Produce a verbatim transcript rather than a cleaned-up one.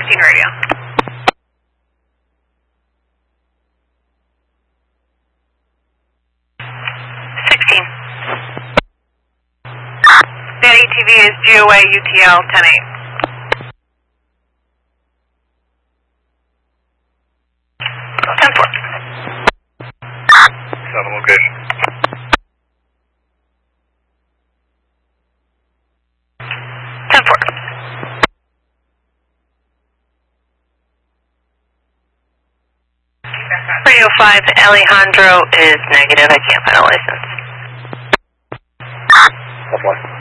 fifteen radio. sixteen. That A T V is G O A U T L ten eight. ten four. Seven location. ten four. Radio five, Alejandro is negative. I can't find a license. That's why.